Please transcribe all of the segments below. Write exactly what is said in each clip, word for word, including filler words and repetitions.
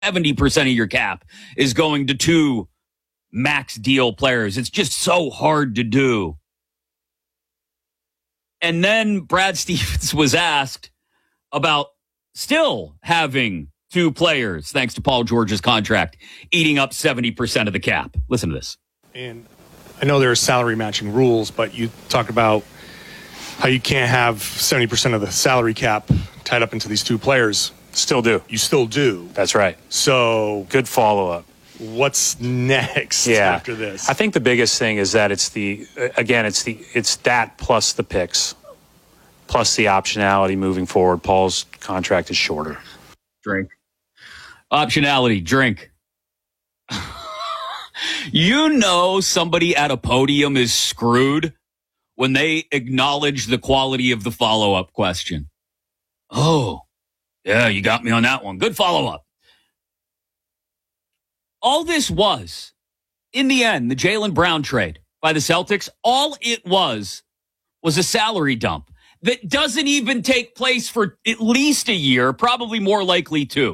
seventy percent of your cap is going to two max deal players. It's just so hard to do. And then Brad Stevens was asked about still having two players, thanks to Paul George's contract, eating up seventy percent of the cap. Listen to this. And I know there are salary matching rules, but you talked about how you can't have seventy percent of the salary cap tied up into these two players. Still do. You still do. That's right. So good follow-up. What's next yeah. after this? I think the biggest thing is that it's the, again, it's the it's that plus the picks, plus the optionality moving forward. Paul's contract is shorter. Drink. Optionality, drink. You know somebody at a podium is screwed when they acknowledge the quality of the follow-up question. Oh, yeah, you got me on that one. Good follow-up. All this was, in the end, the Jaylen Brown trade by the Celtics, all it was was a salary dump that doesn't even take place for at least a year, probably more likely two.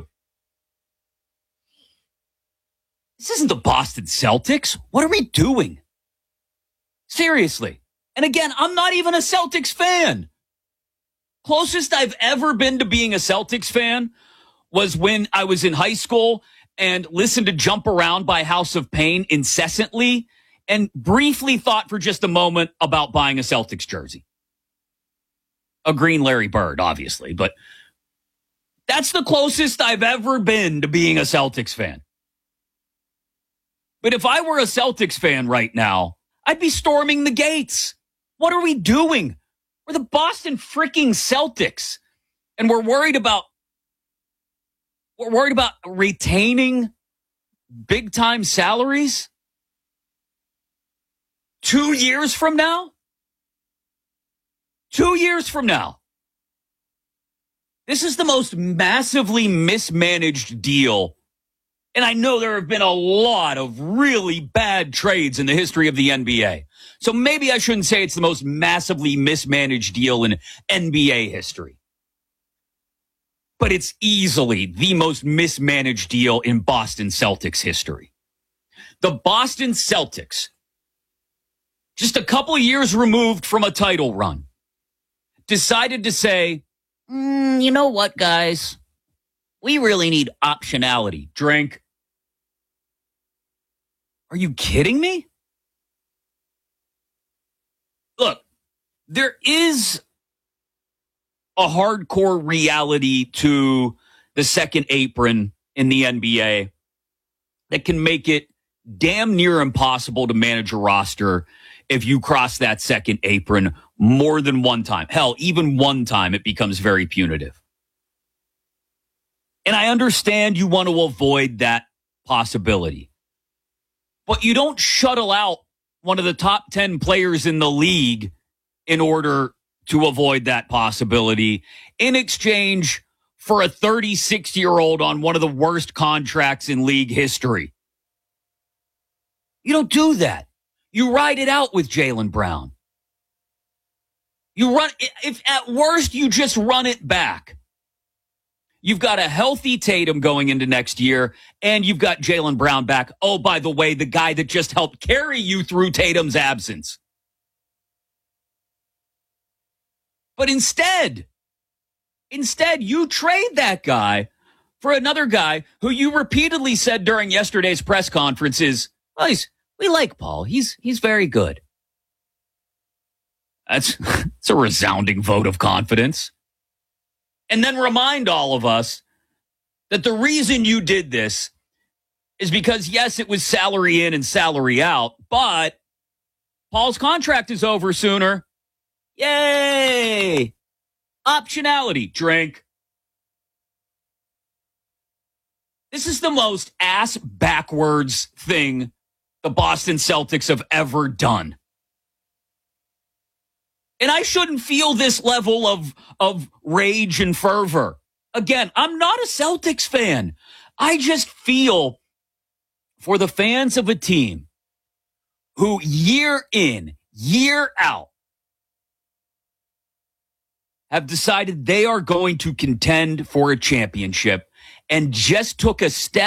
This isn't the Boston Celtics. What are we doing? Seriously. And again, I'm not even a Celtics fan. Closest I've ever been to being a Celtics fan was when I was in high school and listened to Jump Around by House of Pain incessantly and briefly thought for just a moment about buying a Celtics jersey. A green Larry Bird, obviously, but that's the closest I've ever been to being a Celtics fan. But if I were a Celtics fan right now, I'd be storming the gates. What are we doing? We're the Boston freaking Celtics. And we're worried about we're worried about retaining big time salaries two years from now? Two years from now. This is the most massively mismanaged deal. And I know there have been a lot of really bad trades in the history of the N B A. So maybe I shouldn't say it's the most massively mismanaged deal in N B A history. But it's easily the most mismanaged deal in Boston Celtics history. The Boston Celtics, just a couple of years removed from a title run, decided to say, mm, you know what, guys? We really need optionality. Drink. Are you kidding me? Look, there is a hardcore reality to the second apron in the N B A that can make it damn near impossible to manage a roster if you cross that second apron more than one time. Hell, even one time, it becomes very punitive. And I understand you want to avoid that possibility. But you don't shuttle out one of the top ten players in the league in order to avoid that possibility in exchange for a thirty-six-year-old on one of the worst contracts in league history. You don't do that. You ride it out with Jaylen Brown. You run, if at worst, you just run it back. You've got a healthy Tatum going into next year, and you've got Jaylen Brown back. Oh, by the way, the guy that just helped carry you through Tatum's absence. But instead, instead, you trade that guy for another guy who you repeatedly said during yesterday's press conferences, well, he's, we like Paul. He's, he's very good. That's, that's a resounding vote of confidence. And then remind all of us that the reason you did this is because, yes, it was salary in and salary out, but Paul's contract is over sooner. Yay! Optionality. Drink. This is the most ass-backwards thing the Boston Celtics have ever done. And I shouldn't feel this level of, of rage and fervor. Again, I'm not a Celtics fan. I just feel for the fans of a team who year in, year out, have decided they are going to contend for a championship and just took a step